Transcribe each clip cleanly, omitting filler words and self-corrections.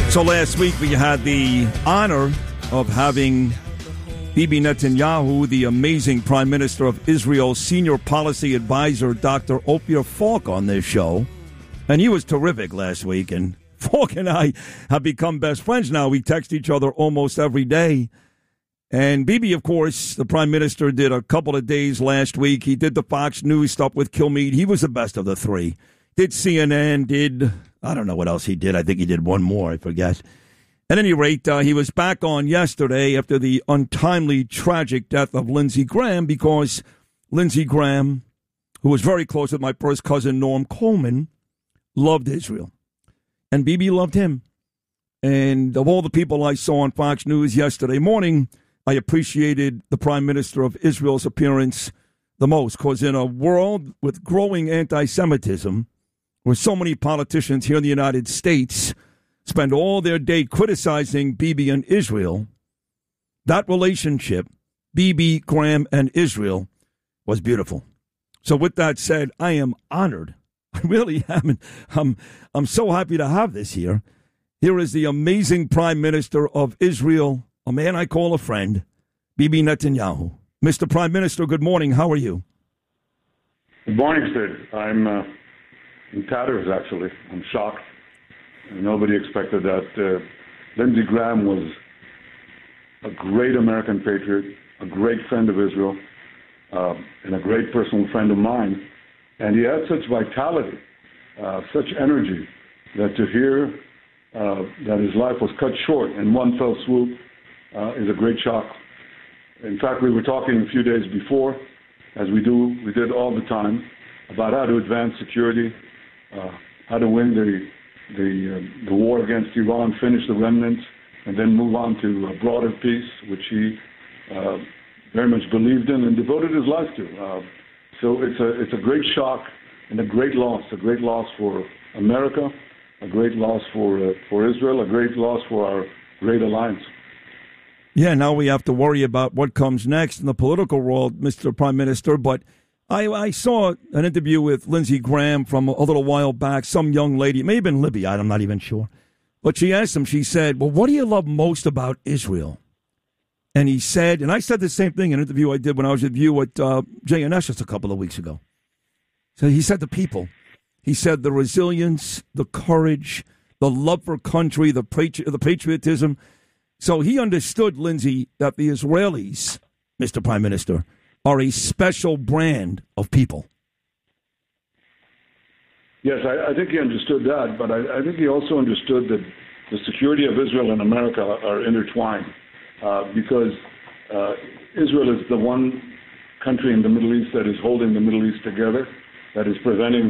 So last week we had the honor of having Bibi Netanyahu, the amazing Prime Minister of Israel's senior policy advisor, Dr. Ophir Falk, on this show. And he was terrific last week. And Falk and I have become best friends now. We text each other almost every day. And Bibi, of course, the Prime Minister, did a couple of days last week. He did the Fox News stuff with Kilmeade. He was the best of the three. Did CNN, I don't know what else he did. I think he did one more, I forget. At any rate, he was back on yesterday after the untimely, tragic death of Lindsey Graham, because Lindsey Graham, who was very close with my first cousin, Norm Coleman, loved Israel. And Bibi loved him. And of all the people I saw on Fox News yesterday morning, I appreciated the Prime Minister of Israel's appearance the most, because in a world with growing anti-Semitism, where so many politicians here in the United States spend all their day criticizing Bibi and Israel, that relationship, Bibi, Graham, and Israel, was beautiful. So with that said, I am honored. I really am. I'm so happy to have this here. Here is the amazing Prime Minister of Israel, a man I call a friend, Bibi Netanyahu. Mr. Prime Minister, good morning. How are you? Good morning, Sid. I'm in tatters, actually. I'm shocked. Nobody expected that. Lindsey Graham was a great American patriot, a great friend of Israel, and a great personal friend of mine. And he had such vitality, such energy, that to hear that his life was cut short in one fell swoop is a great shock. In fact, we were talking a few days before, as we did all the time, about how to advance security, how to win the war against Iran, finish the remnants, and then move on to a broader peace, which he very much believed in and devoted his life to. So it's a great shock and a great loss for America, a great loss for Israel, a great loss for our great alliance. Yeah, now we have to worry about what comes next in the political world, Mr. Prime Minister. But I saw an interview with Lindsey Graham from a little while back. Some young lady, it may have been Libby, I'm not even sure. But she asked him, she said, well, what do you love most about Israel? And he said, and I said the same thing in an interview I did when I was with you at JNS just a couple of weeks ago. So he said the people. He said the resilience, the courage, the love for country, the patriotism. So he understood, Lindsey, that the Israelis, Mr. Prime Minister, are a special brand of people. Yes, I think he understood that, but I think he also understood that the security of Israel and America are intertwined, because Israel is the one country in the Middle East that is holding the Middle East together, that is preventing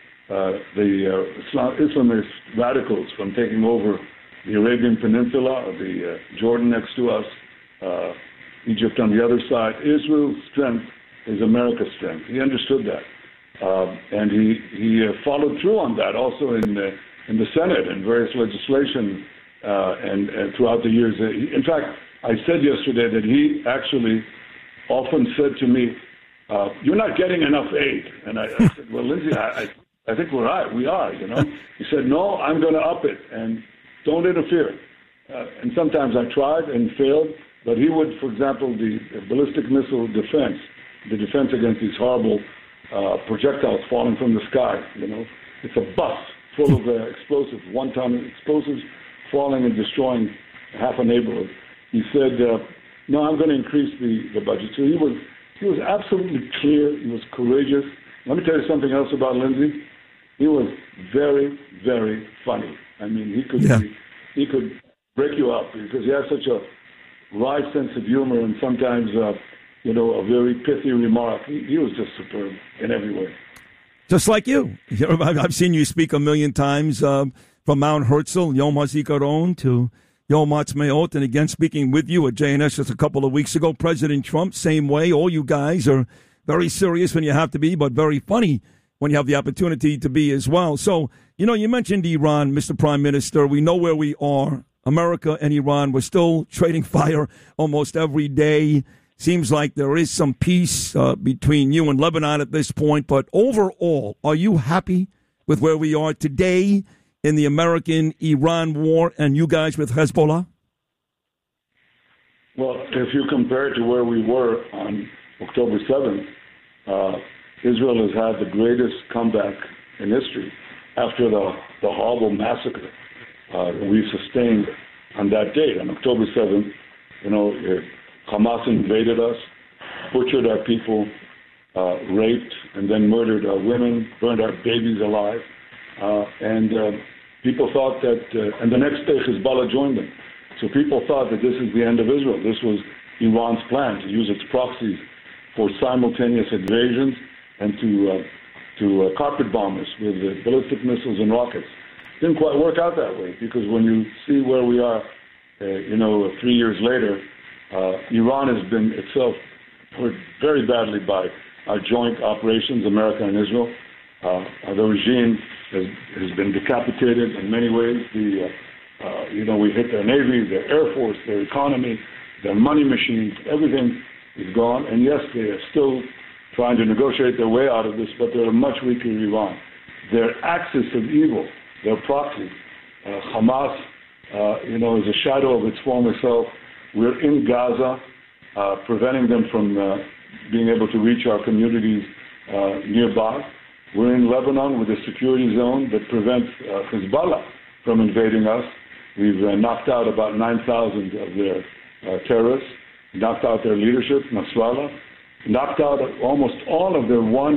the Islamist radicals from taking over the Arabian Peninsula, the Jordan next to us, Egypt on the other side. Israel's strength is America's strength. He understood that. And he followed through on that also in the Senate and various legislation and throughout the years. In fact, I said yesterday that he actually often said to me, you're not getting enough aid. And I said, well, Lindsey, I think we are, you know. He said, no, I'm going to up it, and don't interfere. And sometimes I tried and failed, but he would, for example, the ballistic missile defense, the defense against these horrible projectiles falling from the sky, you know. It's a bus full of explosives, one-ton explosives falling and destroying half a neighborhood. He said, no, I'm going to increase the budget. So he was absolutely clear. He was courageous. Let me tell you something else about Lindsey. He was very, very funny. I mean, he could break you up because he has such a wry sense of humor and sometimes, a very pithy remark. He was just superb in every way. Just like you. I've seen you speak a million times from Mount Herzl, Yom HaZikaron, to Yom Ha'atzmaut, and again speaking with you at JNS just a couple of weeks ago. President Trump, same way. All you guys are very serious when you have to be, but very funny when you have the opportunity to be as well. So, you mentioned Iran, Mr. Prime Minister. We know where we are. America and Iran, we're still trading fire almost every day. Seems like there is some peace between you and Lebanon at this point. But overall, are you happy with where we are today in the American-Iran war and you guys with Hezbollah? Well, if you compare it to where we were on October 7th, Israel has had the greatest comeback in history after the horrible massacre we sustained on that date, on October 7th. Hamas invaded us, butchered our people, raped and then murdered our women, burned our babies alive, and people thought that, and the next day Hezbollah joined them. So people thought that this is the end of Israel. This was Iran's plan to use its proxies for simultaneous invasions and to carpet bomb us with ballistic missiles and rockets. Didn't quite work out that way, because when you see where we are, 3 years later, Iran has been itself hurt very badly by our joint operations, America and Israel. The regime has been decapitated in many ways. We hit their navy, their air force, their economy, their money machines. Everything is gone. And yes, they are still trying to negotiate their way out of this, but they're a much weaker Iran. Their axis of evil, their proxy, Hamas, is a shadow of its former self. We're in Gaza, preventing them from being able to reach our communities nearby. We're in Lebanon with a security zone that prevents Hezbollah from invading us. We've knocked out about 9,000 of their terrorists, knocked out their leadership, Nasrallah, knocked out almost all of their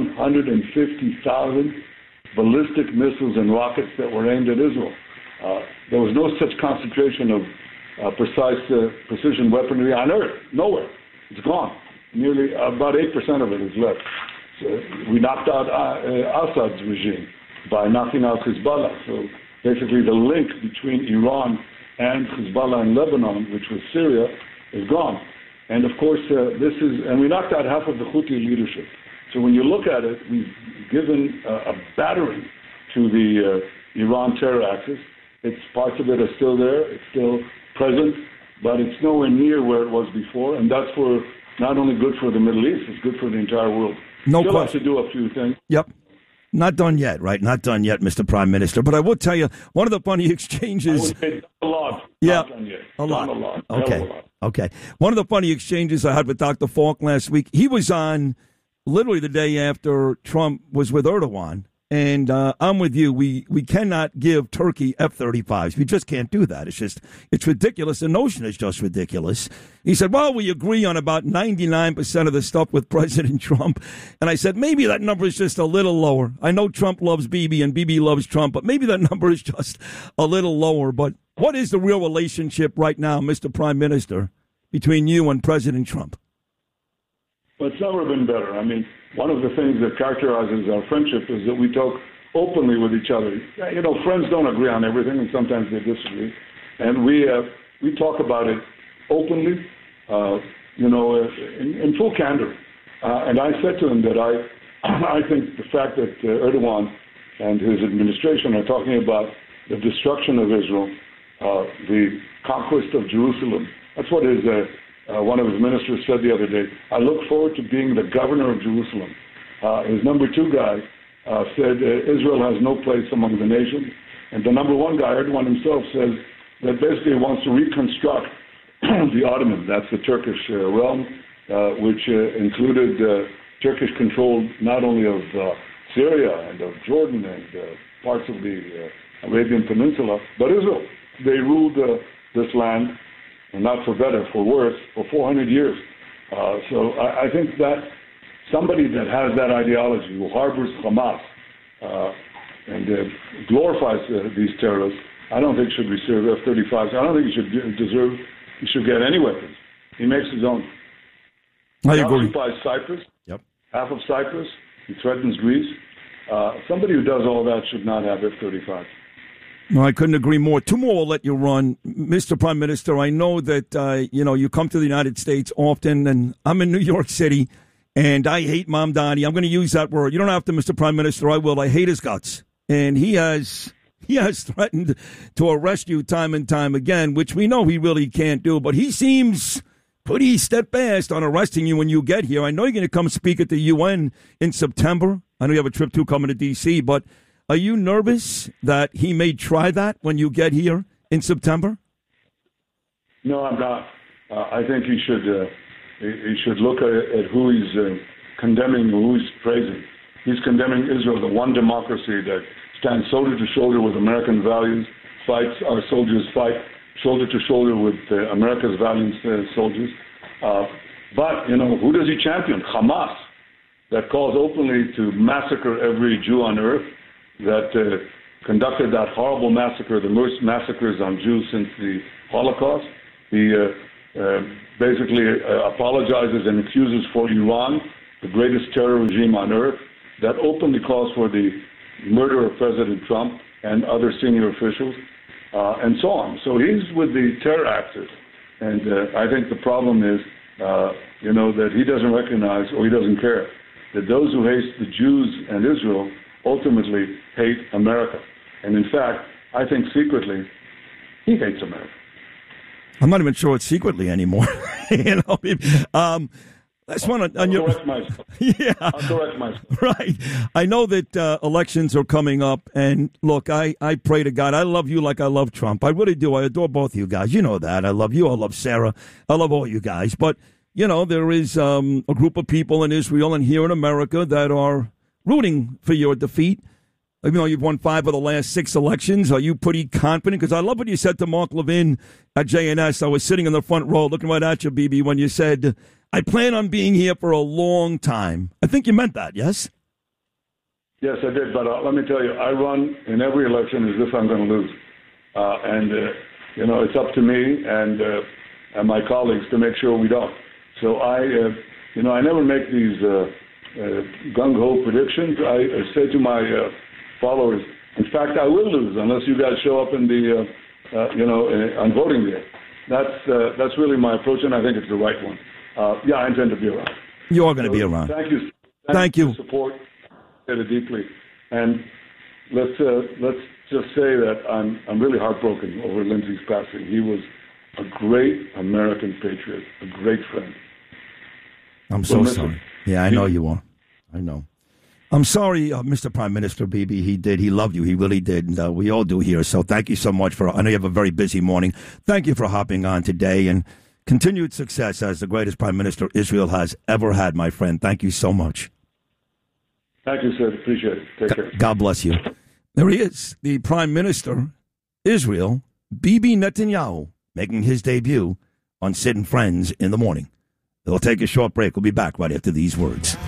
150,000 ballistic missiles and rockets that were aimed at Israel. There was no such concentration of precision weaponry on Earth, nowhere. It's gone. Nearly about 8% of it is left. So we knocked out Assad's regime by knocking out Hezbollah. So basically the link between Iran and Hezbollah in Lebanon, which was Syria, is gone. And of course, and we knocked out half of the Houthi leadership. So when you look at it, we've given a battering to the Iran terror axis. Parts of it are still there, it's still present, but it's nowhere near where it was before, and that's not only good for the Middle East, it's good for the entire world. No Still question. have to do a few things. Yep. Not done yet, right? Not done yet, Mr. Prime Minister. But I will tell you, one of the funny exchanges... I would say a lot. Yeah, not done yet. a lot. Okay. Okay. One of the funny exchanges I had with Dr. Falk last week, he was on literally the day after Trump was with Erdogan. And I'm with you. We cannot give Turkey F-35s. We just can't do that. It's ridiculous. The notion is just ridiculous. He said, well, we agree on about 99% of the stuff with President Trump. And I said, maybe that number is just a little lower. I know Trump loves Bibi and Bibi loves Trump, but maybe that number is just a little lower. But what is the real relationship right now, Mr. Prime Minister, between you and President Trump? But it's never been better. I mean, one of the things that characterizes our friendship is that we talk openly with each other. Friends don't agree on everything, and sometimes they disagree. And we talk about it openly, in full candor. And I said to him that I think the fact that Erdogan and his administration are talking about the destruction of Israel, the conquest of Jerusalem, that's what one of his ministers said the other day. I look forward to being the governor of Jerusalem. His number two guy said Israel has no place among the nations. And the number one guy, Erdogan himself, says that basically he wants to reconstruct the Ottoman, that's the Turkish realm, which included Turkish control not only of Syria and of Jordan and parts of the Arabian Peninsula, but Israel. They ruled this land, and not for better, for worse, for 400 years. So I think that somebody that has that ideology, who harbors Hamas and glorifies these terrorists, I don't think should receive F-35s. I don't think he should get any weapons. He makes his own. I he agree. occupies Cyprus, Yep. half of Cyprus. He threatens Greece. Somebody who does all that should not have F-35s. No, I couldn't agree more. Two more will let you run. Mr. Prime Minister, I know that, you come to the United States often, and I'm in New York City, and I hate Mamdani. I'm going to use that word. You don't have to, Mr. Prime Minister. I will. I hate his guts. And he has threatened to arrest you time and time again, which we know he really can't do. But he seems pretty steadfast on arresting you when you get here. I know you're going to come speak at the UN in September. I know you have a trip, too, coming to D.C., but Are you nervous that he may try that when you get here in September? No, I'm not. I think he should look at who he's condemning, who he's praising. He's condemning Israel, the one democracy that stands shoulder to shoulder with American values, fights our soldiers, fight shoulder to shoulder with America's valiant soldiers. But, who does he champion? Hamas, that calls openly to massacre every Jew on earth, that conducted that horrible massacre, the worst massacres on Jews since the Holocaust. He basically apologizes and excuses for Iran, the greatest terror regime on earth, that openly calls for the murder of President Trump and other senior officials, and so on. So he's with the terror actors. And I think the problem is, that he doesn't recognize, or he doesn't care, that those who hate the Jews and Israel ultimately hate America. And in fact, I think secretly, he hates America. I'm not even sure it's secretly anymore. I just want to. I'll correct myself. Yeah. I'll correct myself. Right. I know that elections are coming up, and look, I pray to God. I love you like I love Trump. I really do. I adore both of you guys. You know that. I love you. I love Sarah. I love all you guys. But, there is a group of people in Israel and here in America that are rooting for your defeat. Even though you've won 5 of the last 6 elections, are you pretty confident? Because I love what you said to Mark Levin at JNS. I was sitting in the front row looking right at you, Bibi, when you said, I plan on being here for a long time. I think you meant that, yes? Yes, I did. But let me tell you, I run in every election as if I'm going to lose. It's up to me and my colleagues to make sure we don't. So I never make these gung-ho predictions. I say to my followers, in fact, I will lose unless you guys show up in the, on voting day. That's really my approach, and I think it's the right one. I intend to be around. You are going to be around. Thank you. Thank you. For support it deeply, and let's just say that I'm really heartbroken over Lindsey's passing. He was a great American patriot, a great friend. I'm so sorry. Yeah, I know you are. I know. I'm sorry, Mr. Prime Minister Bibi. He did. He loved you. He really did. And we all do here. So thank you so much I know you have a very busy morning. Thank you for hopping on today, and continued success as the greatest Prime Minister Israel has ever had, my friend. Thank you so much. Thank you, sir. Appreciate it. Take care. God bless you. There he is, the Prime Minister, Israel, Bibi Netanyahu, making his debut on Sid and Friends in the morning. We'll take a short break. We'll be back right after these words.